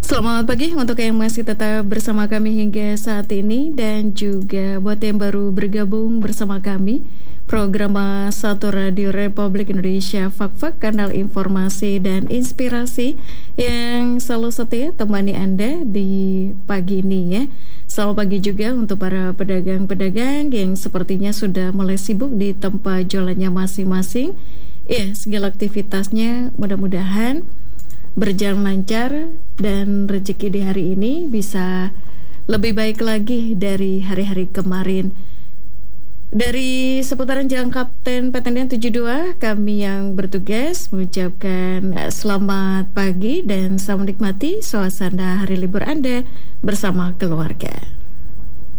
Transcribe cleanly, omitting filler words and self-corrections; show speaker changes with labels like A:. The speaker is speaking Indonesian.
A: Selamat pagi untuk yang masih tetap bersama kami hingga saat ini dan juga buat yang baru bergabung bersama kami. Program Satu Radio Republik Indonesia Fak-Fak, kanal informasi dan inspirasi yang selalu setia temani Anda di pagi ini ya. Selamat pagi juga untuk para pedagang-pedagang yang sepertinya sudah mulai sibuk di tempat jualannya masing-masing. Ya, segala aktivitasnya mudah-mudahan berjalan lancar dan rezeki di hari ini bisa lebih baik lagi dari hari-hari kemarin. Dari seputaran Jalan Kapten Petendian 72, kami yang bertugas mengucapkan selamat pagi dan selamat menikmati suasana hari libur Anda bersama keluarga.